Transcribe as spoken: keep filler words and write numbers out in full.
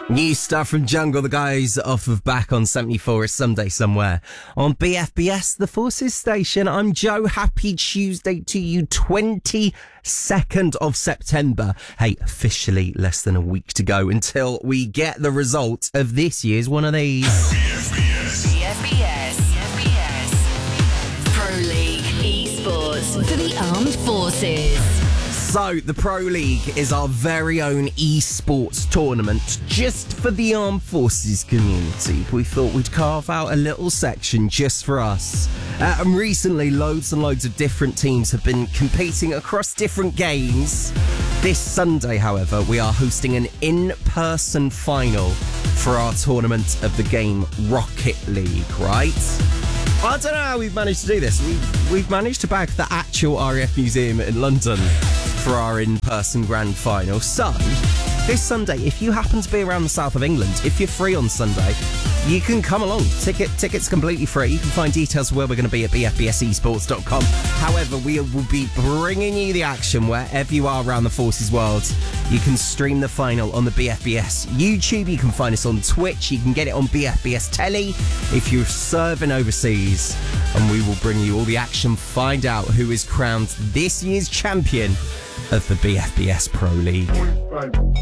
New stuff from Jungle, the guys off of Back on seventy-four is Someday Somewhere on B F B S, the Forces station. I'm Joe. Happy Tuesday to you, twenty-second of September. Hey, officially less than a week to go until we get the result of this year's one of these. B F B S. B F B S. B F B S. Pro League Esports for the Armed Forces. So, the Pro League is our very own esports tournament just for the Armed Forces community. We thought we'd carve out a little section just for us. Uh, and recently, loads and loads of different teams have been competing across different games. This Sunday, however, we are hosting an in-person final for our tournament of the game Rocket League, right? I don't know how we've managed to do this. We've, we've managed to bag the actual R A F Museum in London for our in-person grand final. So, this Sunday, if you happen to be around the south of England, if you're free on Sunday, you can come along. Ticket Tickets completely free. You can find details of where we're going to be at b f b s esports dot com. However, we will be bringing you the action wherever you are around the Forces world. You can stream the final on the B F B S YouTube. You can find us on Twitch. You can get it on B F B S Telly if you're serving overseas. And we will bring you all the action, find out who is crowned this year's champion of the B F B S Pro League.